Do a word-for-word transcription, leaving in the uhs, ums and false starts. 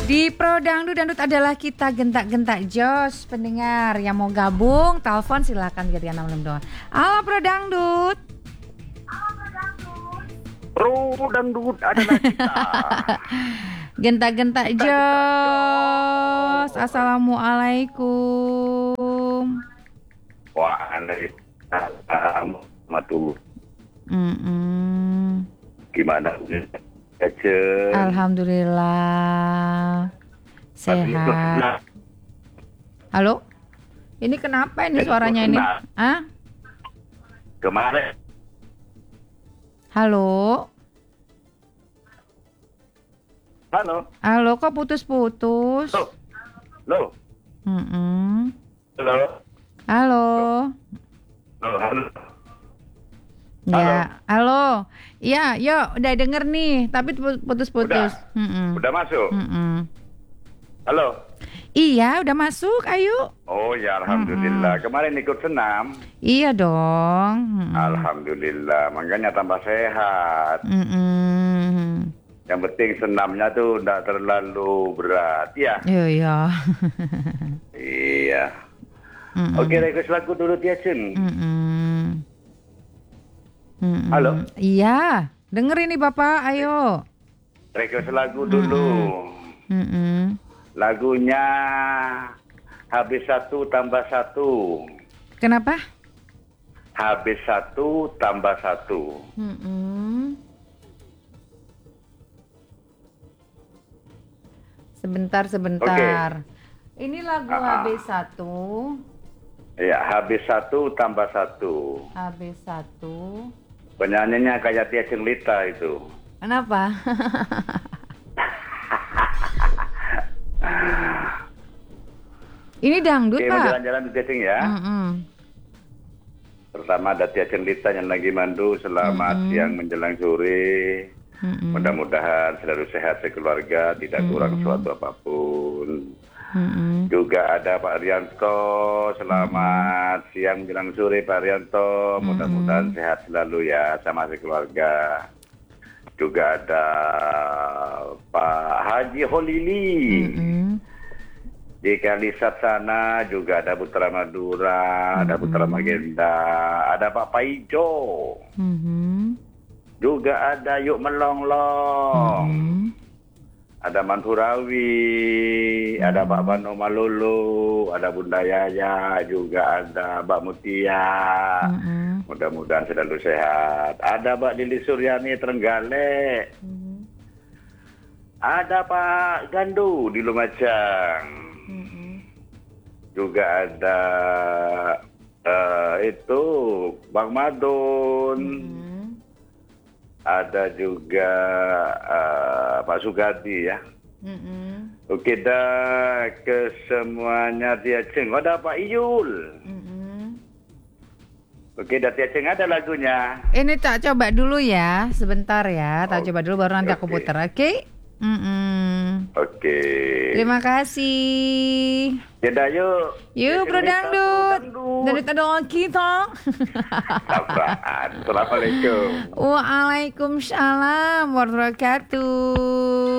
Di Pro Dangdut Dangdut adalah kita gentak-gentak jos. Pendengar yang mau gabung, telepon silakan ke enam enam dua. Halo Pro Dangdut. Pro Dangdut adalah kita. Gentak-gentak jos. Assalamualaikum. Waalaikumsalam. Mm-mm. Gimana? Kece. Alhamdulillah sehat. Halo, ini kenapa ini suaranya ini? Ah? Kemarin. Halo. Halo. Halo, kok putus-putus? Loh. Loh. Mm-mm. Halo. Halo. Halo. Halo. Ya, halo. Ya, yuk, udah denger nih, tapi putus-putus. Udah, Mm-mm. udah masuk. Mm-mm. Halo. Iya, udah masuk. Ayo. Oh ya, alhamdulillah. Mm-mm. Kemarin ikut senam. Iya dong. Mm-mm. Alhamdulillah, makanya tambah sehat. Mm-mm. Yang penting senamnya tuh tidak terlalu berat, ya. Iya, iya. Iya. Mm-mm. Oke, request lagu dulu dia, Cun. Mm-mm. Mm-mm. Halo. Iya, denger ini Bapak, ayo. Request lagu dulu. Mm-mm. Lagunya habis satu tambah satu. Kenapa? Habis satu tambah satu. Mm-mm. Sebentar, sebentar. Okay. Ini lagu uh-huh. habis satu. Ya, habis satu tambah satu. Habis satu. Penyanyinya kayak Tia Cinglita itu. Kenapa? Ini dangdut, Oke, Pak. mau jalan-jalan di dating ya. Mm-mm. Pertama ada Tia Cinglita yang lagi mandu. Selamat Mm-mm. siang menjelang sore. Mm-mm. Mudah-mudahan selalu sehat sekeluarga, tidak Mm-mm. kurang suatu apapun. Mm-hmm. Juga ada Pak Rianto. Selamat mm-hmm. siang menjelang sore Pak Rianto. Mudah-mudahan mm-hmm. sehat selalu ya sama sekeluarga. Juga ada Pak Haji Holili. Mm-hmm. Di Kalisat sana juga ada Putra Madura, mm-hmm. ada Putra Magenda, ada Pak Paijo. Mm-hmm. Juga ada Yuk Melonglong. Mm-hmm. Ada Manhurawi, hmm. ada Pak Bano Malulu, ada Bunda Yaya, juga ada Mbak Mutia. Hmm. Mudah-mudahan selalu sehat. Ada Mbak Lili Suryani Trenggalek. Hmm. Ada Pak Gandu di Lumajang. Hmm. Juga ada uh, itu Bang Madun. Hmm. Ada juga uh, Pak Sugadi ya. Mm-hmm. Oke dah ke semuanya Tia Ceng. Ada Pak Iyul. Mm-hmm. Oke dah Tia Ceng ada lagunya. Ini tak coba dulu ya, sebentar ya. Tak oh. coba dulu baru nanti okay. aku putar. Oke? Okay? Mm-mm. Oke. Okay. Terima kasih. Yaudah yuk. Yuk Pro Dangdut. Dangdut ada kita. Assalamualaikum. Waalaikumsalam warahmatullahi wabarakatuh.